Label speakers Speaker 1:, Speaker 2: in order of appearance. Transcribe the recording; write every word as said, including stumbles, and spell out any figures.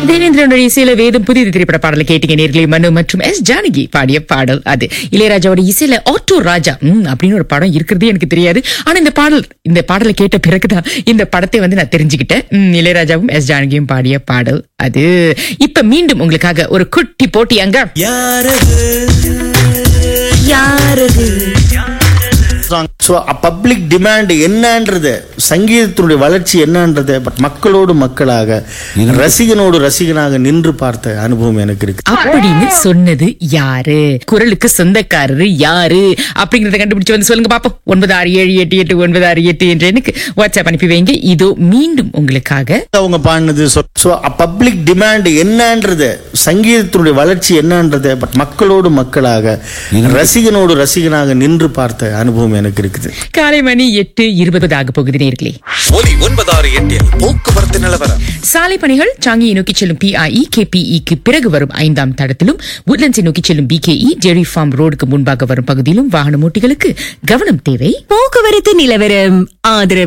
Speaker 1: தேவேந்திரனுடைய இசையில வேதம் புதிய திரைப்பட பாடலை கேட்டீங்க நேர்களே. மனு மற்றும் எஸ் ஜானகி பாடிய பாடல் அது. இளையராஜாவோட இசையில ஆட்டோ ராஜா ம் அப்படின்னு ஒரு படம் இருக்கிறதே எனக்கு தெரியாது. ஆனா இந்த பாடல் இந்த பாடலை கேட்ட பிறகுதான் இந்த படத்தை வந்து நான் தெரிஞ்சுக்கிட்டேன். ம், இளையராஜாவும் எஸ் ஜானகியும் பாடிய பாடல் அது. இப்ப மீண்டும் உங்களுக்காக ஒரு குட்டி போட்டி. அங்க யாரது
Speaker 2: பப்ளிக் டிமாண்ட் என்னன்றது, சங்கீதத்தினுடைய வளர்ச்சி என்னன்றது மக்களோடு மக்களாக, ரசிகனோடு ரசிகனாக நின்று பார்த்த அனுபவம் எனக்கு இருக்கு.
Speaker 1: அப்படின்னு சொன்னது யாரு? குரலுக்கு சொந்தக்காரரு யாரு அப்படிங்கறத கண்டுபிடிச்சு வந்து சொல்லுங்க பாப்போம். ஒன்பது ஆறு ஏழு எட்டு எட்டு ஒன்பது ஆறு எட்டு என்ற எனக்கு வாட்ஸ்அப் அனுப்பி வைங்க. இதோ மீண்டும் உங்களுக்காக
Speaker 2: அவங்க பாடினது. பப்ளிக் டிமாண்ட் என்னன்றது, சங்கீதத்தினுடைய வளர்ச்சி என்னன்றது மக்களோடு மக்களாக, ரசிகனோடு ரசிகனாக நின்று பார்த்த அனுபவம் எனக்கு இருக்குது.
Speaker 1: காலை மணி எட்டு இருபது ஆக போகுது நேர்களே.
Speaker 3: ஒலி ஒன்பதாறு எட்டில் போக்குவரத்து நிலவரம்.
Speaker 1: சாலை பணிகள் சாங்கியை நோக்கி செல்லும் பிஐஇ கேபிஇக்கு பிறகு வரும் ஐந்தாம் தடத்திலும், உட்லண்ட்ஸை நோக்கி செல்லும் பிகேஇ ஜெரி ஃபார்ம் ரோடுக்கு முன்பாக வரும் பகுதியிலும் வாகன ஓட்டிகளுக்கு கவனம் தேவை.
Speaker 4: போக்குவரத்து நிலவரம் ஆதரவு